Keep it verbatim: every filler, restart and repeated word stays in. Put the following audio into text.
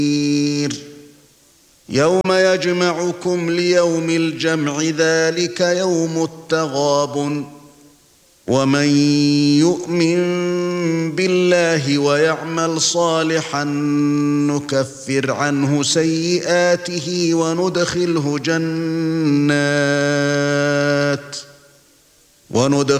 يوم يجمعكم ليوم الجمع ذلك يوم التغابن ومن يؤمن بالله ويعمل صالحا نكفر عنه سيئاته وندخله جنات وندخله